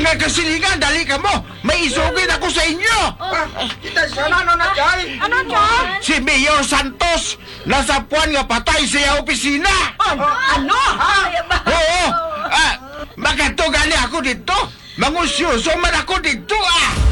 mga kasilingan, dali ka mo. May isugin ako sa inyo. Kita sana na jay. Ano, John? Si Mayor Santos, nasa puwan nga patay sa opisina. Ano? Oo, makatugali ako dito. Mangusyoso man ako dito,